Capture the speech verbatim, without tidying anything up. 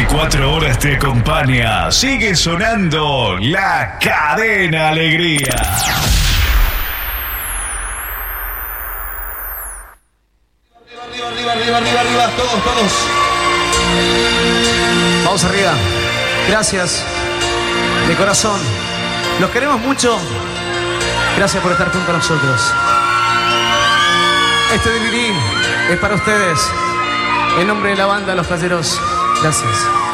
veinticuatro horas te acompaña. Sigue sonando La Cadena Alegría. Arriba, arriba, arriba, arriba, arriba, todos, todos. Vamos arriba. Gracias. De corazón. Los queremos mucho. Gracias por estar junto a nosotros. Este D V D es para ustedes. En nombre de la banda Los Falleros. Gracias.